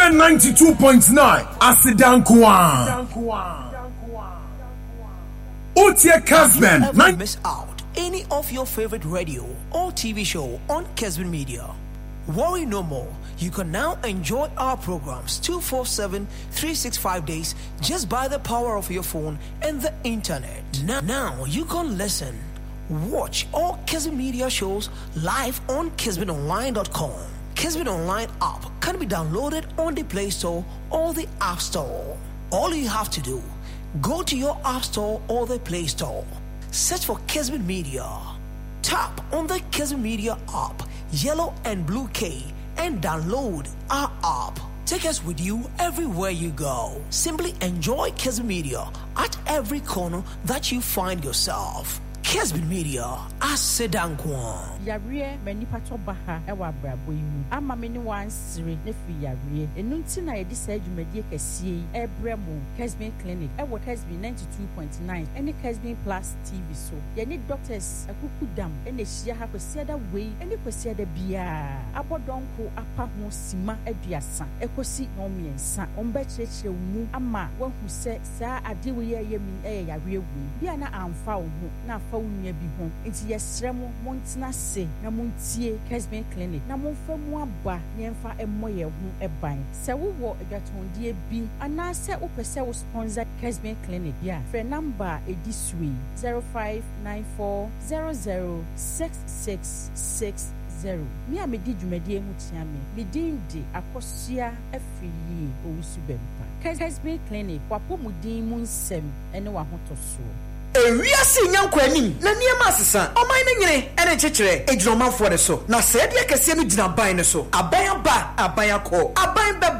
Kesman 92.9 Asidankwa. Otie Kesman. Never miss out any of your favorite radio or TV show on Kesman Media. Worry no more. You can now enjoy our programs 247, 365 days just by the power of your phone and the internet. Now you can listen, watch all Kesman Media shows live on KesmanOnline.com. Kesman Online app can be downloaded on the Play Store or the App Store. All you have to do, go to your App Store or the Play Store. Search for Kesman Media. Tap on the Kesman Media app, yellow and blue K, and download our app. Take us with you everywhere you go. Simply enjoy Kesman Media at every corner that you find yourself. Kesman Media, Asidankwa. Yarie many pato baha ewa brabo yimu. Ama many one siri nefi yarie. Enunti na yedi sa dwumadi kesiye ebremu Kesman Clinic ewa Kesman 92.9 ene Kesman Plus TV so. Yeni doctors akukudam ene hia ha kwesi da wei ene kwesi da bia. Abodonko apa ho sima aduasa. Ekosi no miensa. Omba chirechire mu ama wahu se saa ade we ye mi yarie wu. Bia na amfa wo ho na afa unya bi ho. Enti yesremo montina se na montie Kesman Clinic na monfa mu aba nyemfa emoye ho eban se wo wo adwatondie bi ana se wo pese wo sponsor Kesman Clinic ya fe number edisui 0594006660 mi a medi dwumadi hu tia me dindi akosua afiyi owusubempa Kesman Clinic wapomudin mu nsem ene wa hotoso Ewiase nyankwanim na niema asesa oman na nyene ene chechire ejromanfo de so na sadia kese no gyina ban ne so aban aba aban akọ aban